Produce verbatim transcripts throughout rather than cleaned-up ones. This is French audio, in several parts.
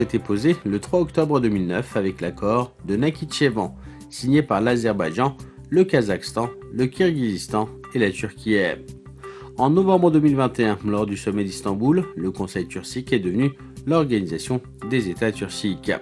été posée le trois octobre deux mille neuf avec l'accord de Nakhichevan, signé par l'Azerbaïdjan, le Kazakhstan, le Kirghizistan et la Turquie. En novembre deux mille vingt et un, lors du sommet d'Istanbul, le Conseil turcique est devenu l'Organisation des États turciques.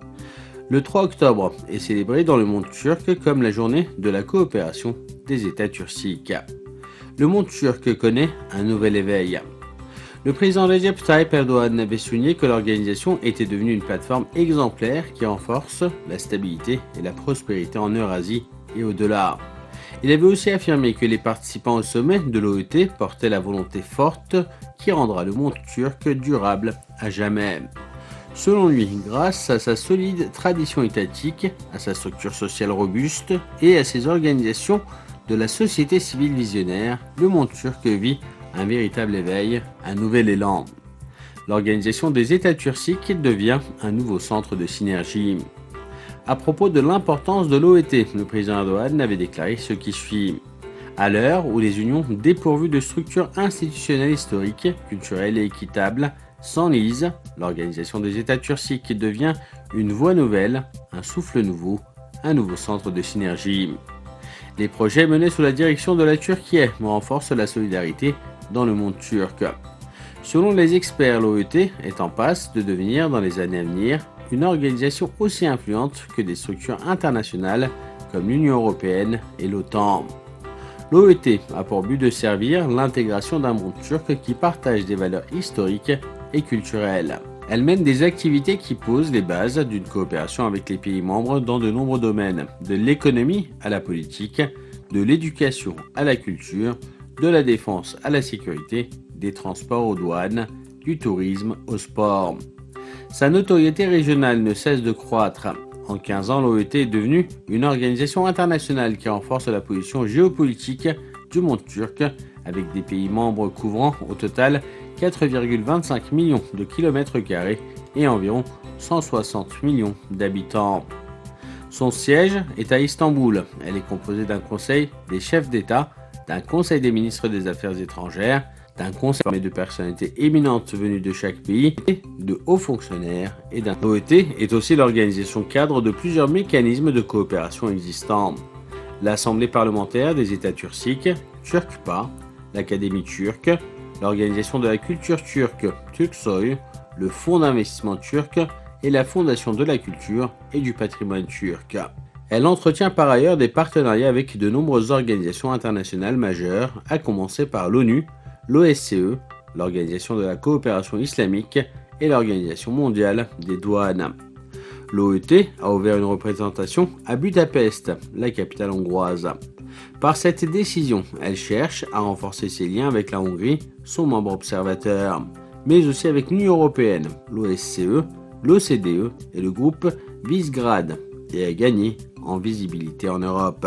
Le trois octobre est célébré dans le monde turc comme la journée de la coopération des États turciques. Le monde turc connaît un nouvel éveil. Le président Recep Tayyip Erdogan avait souligné que l'organisation était devenue une plateforme exemplaire qui renforce la stabilité et la prospérité en Eurasie et au-delà. Il avait aussi affirmé que les participants au sommet de l'O E T portaient la volonté forte qui rendra le monde turc durable à jamais. Selon lui, grâce à sa solide tradition étatique, à sa structure sociale robuste et à ses organisations de la société civile visionnaire, le monde turc vit un véritable éveil, un nouvel élan. L'Organisation des États turciques devient un nouveau centre de synergie. À propos de l'importance de l'O E T, le président Erdogan avait déclaré ce qui suit. À l'heure où les unions dépourvues de structures institutionnelles historiques, culturelles et équitables s'enlisent, l'Organisation des États turciques devient une voie nouvelle, un souffle nouveau, un nouveau centre de synergie. Les projets menés sous la direction de la Turquie renforcent la solidarité dans le monde turc. Selon les experts, l'O E T est en passe de devenir, dans les années à venir, une organisation aussi influente que des structures internationales comme l'Union européenne et l'OTAN. L'O E T a pour but de servir l'intégration d'un monde turc qui partage des valeurs historiques et culturelles. Elle mène des activités qui posent les bases d'une coopération avec les pays membres dans de nombreux domaines, de l'économie à la politique, de l'éducation à la culture, de la défense à la sécurité, des transports aux douanes, du tourisme au sport. Sa notoriété régionale ne cesse de croître. En quinze ans, l'O E T est devenue une organisation internationale qui renforce la position géopolitique du monde turc, avec des pays membres couvrant au total quatre virgule vingt-cinq millions de kilomètres carrés et environ cent soixante millions d'habitants. Son siège est à Istanbul. Elle est composée d'un conseil des chefs d'État, d'un conseil des ministres des Affaires étrangères, d'un conseil formé de personnalités éminentes venues de chaque pays, de hauts fonctionnaires et d'un O E T est aussi l'organisation cadre de plusieurs mécanismes de coopération existants. L'Assemblée parlementaire des États turciques, Turkpa, l'Académie turque, l'Organisation de la culture turque, Turksoy, le Fonds d'investissement turc et la Fondation de la culture et du patrimoine turc. Elle entretient par ailleurs des partenariats avec de nombreuses organisations internationales majeures, à commencer par l'ONU, l'O S C E, l'Organisation de la coopération islamique et l'Organisation mondiale des douanes. L'O E T a ouvert une représentation à Budapest, la capitale hongroise. Par cette décision, elle cherche à renforcer ses liens avec la Hongrie, son membre observateur, mais aussi avec l'Union européenne, l'O S C E, l'O C D E et le groupe Visegrad, et à gagner en visibilité en Europe.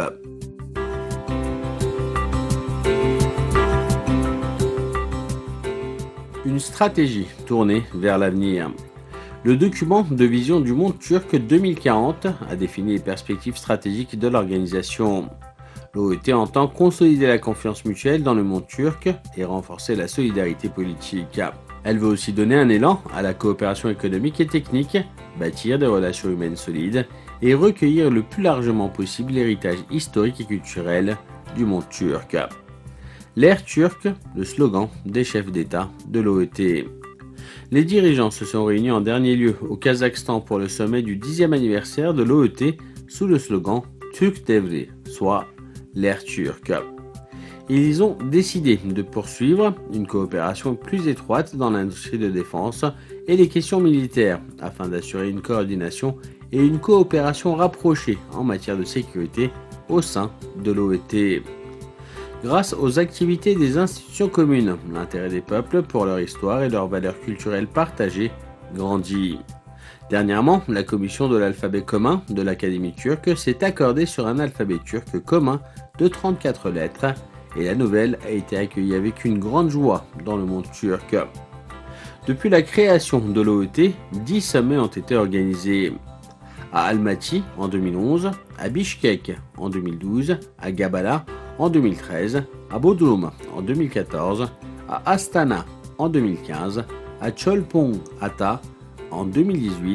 Une stratégie tournée vers l'avenir. Le document de vision du monde turc deux mille quarante a défini les perspectives stratégiques de l'organisation. L'O E T entend consolider la confiance mutuelle dans le monde turc et renforcer la solidarité politique. Elle veut aussi donner un élan à la coopération économique et technique, bâtir des relations humaines solides et recueillir le plus largement possible l'héritage historique et culturel du monde turc. L'ère turque, le slogan des chefs d'État de l'O E T. Les dirigeants se sont réunis en dernier lieu au Kazakhstan pour le sommet du dixième anniversaire de l'O E T sous le slogan Türk Devri, soit l'ère turque. Ils ont décidé de poursuivre une coopération plus étroite dans l'industrie de défense et les questions militaires afin d'assurer une coordination et une coopération rapprochée en matière de sécurité au sein de l'O E T. Grâce aux activités des institutions communes, l'intérêt des peuples pour leur histoire et leurs valeurs culturelles partagées grandit. Dernièrement, la commission de l'alphabet commun de l'Académie turque s'est accordée sur un alphabet turc commun de trente-quatre lettres et la nouvelle a été accueillie avec une grande joie dans le monde turc. Depuis la création de l'O E T, dix sommets ont été organisés. À Almaty en deux mille onze, à Bishkek en deux mille douze, à Gabala en deux mille treize, à Bodrum en deux mille quatorze, à Astana en deux mille quinze, à Cholpon-Ata en deux mille dix-huit